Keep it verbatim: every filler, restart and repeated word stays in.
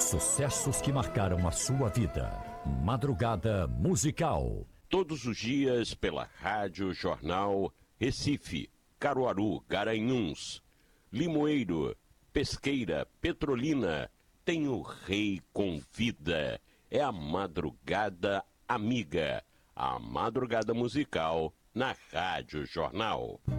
Sucessos que marcaram a sua vida. Madrugada Musical. Todos os dias pela Rádio Jornal Recife, Caruaru, Garanhuns, Limoeiro, Pesqueira, Petrolina. Tem o Rei Convida. É a Madrugada Amiga. A Madrugada Musical na Rádio Jornal.